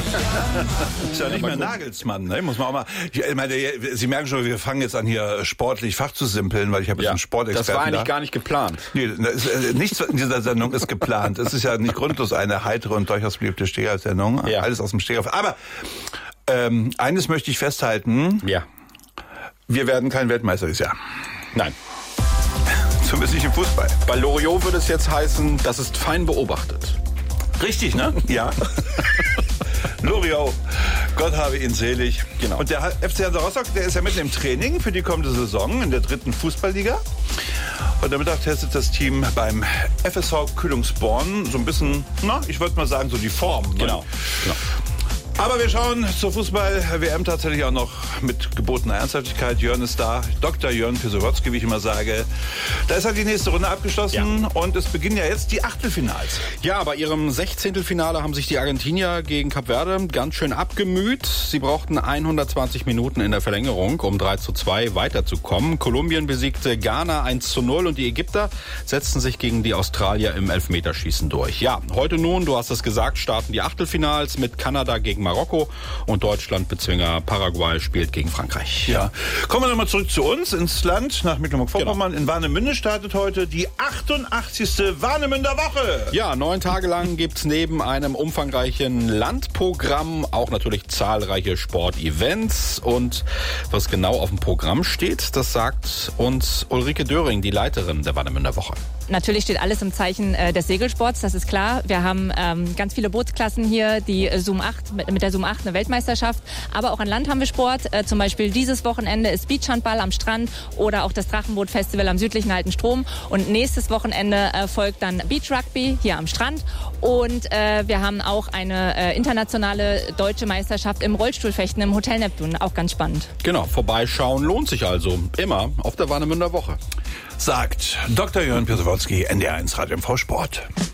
Ist ja nicht mehr Nagelsmann, ne? Muss man auch mal. Ich meine, Sie merken schon, wir fangen jetzt an, hier sportlich fachzusimpeln, weil ich habe jetzt einen Sportexperten. Das war eigentlich gar nicht geplant. Nee, nichts in dieser Sendung ist geplant. Es ist ja nicht grundlos eine heitere und durchaus beliebte Steher-Sendung. Ja. Alles aus dem Stegreif. Aber eines möchte ich festhalten. Ja. Wir werden kein Weltmeister dieses Jahr. Nein. Zumindest nicht im Fußball. Bei Loriot würde es jetzt heißen, das ist fein beobachtet. Richtig, ne? Ja. Loriot, Gott habe ihn selig. Genau. Und der FC Hansa Rostock, der ist ja mitten im Training für die kommende Saison in der 3. Fußballliga. Heute Mittag testet das Team beim FSV Kühlungsborn so ein bisschen, ich würde mal sagen, so die Form. Ne? Genau. Aber wir schauen zur Fußball-WM tatsächlich auch noch mit gebotener Ernsthaftigkeit. Jörn ist da, Dr. Jörn Pisowotzki, wie ich immer sage. Da ist halt die nächste Runde abgeschlossen und es beginnen ja jetzt die Achtelfinals. Ja, bei ihrem 16. Finale haben sich die Argentinier gegen Kap Verde ganz schön abgemüht. Sie brauchten 120 Minuten in der Verlängerung, um 3:2 weiterzukommen. Kolumbien besiegte Ghana 1:0 und die Ägypter setzten sich gegen die Australier im Elfmeterschießen durch. Ja, heute nun, du hast es gesagt, starten die Achtelfinals mit Kanada gegen Marokko und Deutschland-Bezwinger Paraguay spielt gegen Frankreich. Ja. Kommen wir nochmal zurück zu uns ins Land, nach Mecklenburg-Vorpommern. Genau. In Warnemünde startet heute die 88. Warnemünder Woche. Ja, 9 Tage lang gibt's neben einem umfangreichen Landprogramm auch natürlich zahlreiche Sportevents. Und was genau auf dem Programm steht, das sagt uns Ulrike Döring, die Leiterin der Warnemünder Woche. Natürlich steht alles im Zeichen des Segelsports, das ist klar. Wir haben ganz viele Bootsklassen hier, die Zoom 8, mit der Zoom 8 eine Weltmeisterschaft. Aber auch an Land haben wir Sport. Zum Beispiel dieses Wochenende ist Beachhandball am Strand oder auch das Drachenboot-Festival am südlichen Alten Strom. Und nächstes Wochenende folgt dann Beach Rugby hier am Strand. Und wir haben auch eine internationale deutsche Meisterschaft im Rollstuhlfechten im Hotel Neptun. Auch ganz spannend. Genau, vorbeischauen lohnt sich also immer auf der Warnemünder Woche. Sagt Dr. Jörn Pisowotzki, NDR1 Radio MV Sport.